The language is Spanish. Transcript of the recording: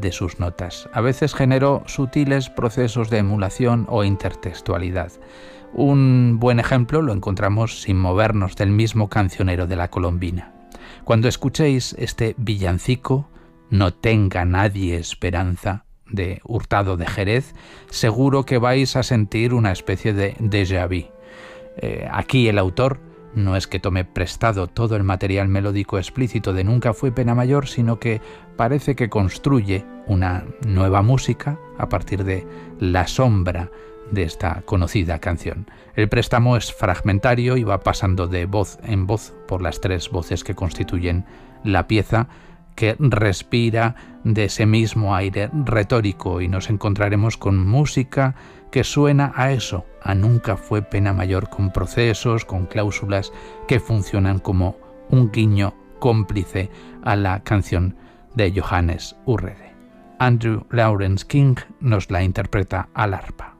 de sus notas. A veces generó sutiles procesos de emulación o intertextualidad. Un buen ejemplo lo encontramos sin movernos del mismo cancionero de la Colombina. Cuando escuchéis este villancico, No tenga nadie esperanza, de Hurtado de Jerez, seguro que vais a sentir una especie de déjà vu. Aquí el autor no es que tome prestado todo el material melódico explícito de Nunca fue pena mayor, sino que parece que construye una nueva música a partir de la sombra de esta conocida canción. El préstamo es fragmentario y va pasando de voz en voz por las tres voces que constituyen la pieza, que respira de ese mismo aire retórico, y nos encontraremos con música que suena a eso, a Nunca fue pena mayor, con procesos, con cláusulas que funcionan como un guiño cómplice a la canción de Johannes Urrede. Andrew Lawrence King nos la interpreta al arpa.